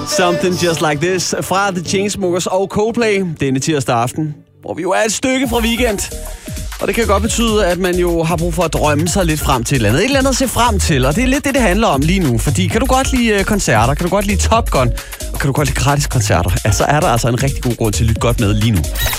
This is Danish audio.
Something Just Like This fra The Chainsmokers og Coldplay denne tirsdag aften, hvor vi jo er et stykke fra weekend. Og det kan godt betyde, at man jo har brug for at drømme sig lidt frem til et eller andet. Et eller andet at se frem til, og det er lidt det handler om lige nu. Fordi kan du godt lide koncerter, kan du godt lide Top Gun, og kan du godt lide gratis koncerter, så er der altså en rigtig god grund til at lytte godt med lige nu.